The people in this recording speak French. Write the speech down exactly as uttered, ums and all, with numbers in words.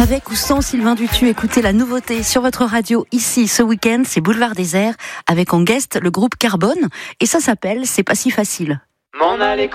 Avec ou sans Sylvain Dutu, écoutez la nouveauté sur votre radio ici ce week-end, c'est Boulevard Désert avec en guest le groupe Carbone et ça s'appelle C'est pas si facile. M'en aller